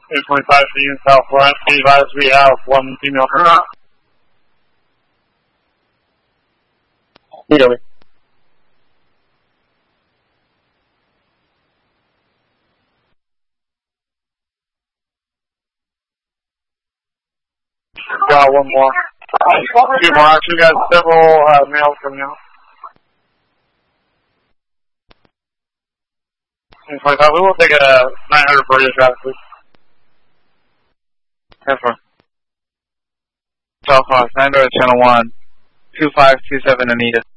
825 in Southwest. Be advised we have one female turnout. Over. Got one more. Two more. Actually, got several males coming out. 825. We will take a 900 for your traffic, please. 10-4. Southwest, 9 Channel 1, 2527 Anita.